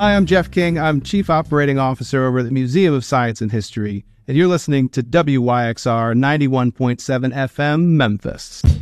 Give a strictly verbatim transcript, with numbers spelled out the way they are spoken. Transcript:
Hi, I'm Jeff King. I'm Chief Operating Officer over at the Museum of Science and History, and you're listening to W Y X R ninety-one point seven F M, Memphis.